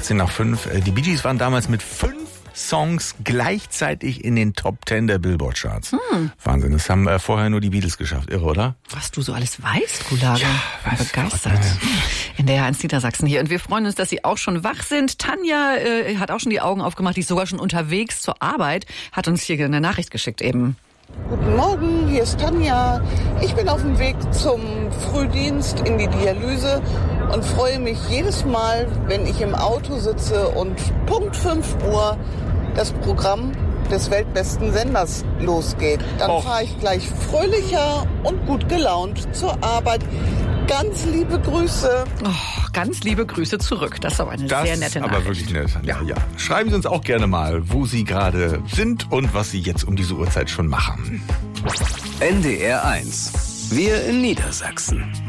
18 nach 5. Die Bee Gees waren damals mit 5 Songs gleichzeitig in den Top 10 der Billboard-Charts. Wahnsinn, das haben vorher nur die Beatles geschafft. Irre, oder? Was du so alles weißt, Gulage. Ja, Bin begeistert. In der H1 Niedersachsen hier. Und wir freuen uns, dass Sie auch schon wach sind. Tanja hat auch schon die Augen aufgemacht. Die ist sogar schon unterwegs zur Arbeit. Hat uns hier eine Nachricht geschickt eben. Guten Morgen, hier ist Tanja. Ich bin auf dem Weg zum Frühdienst in die Dialyse und freue mich jedes Mal, wenn ich im Auto sitze und Punkt 5 Uhr das Programm des weltbesten Senders losgeht. Dann fahre ich gleich fröhlicher und gut gelaunt zur Arbeit. Ganz liebe Grüße. Oh, ganz liebe Grüße zurück. Das ist aber eine sehr nette Nachricht. Aber wirklich nett. Ja. Schreiben Sie uns auch gerne mal, wo Sie gerade sind und was Sie jetzt um diese Uhrzeit schon machen. NDR 1. Wir in Niedersachsen.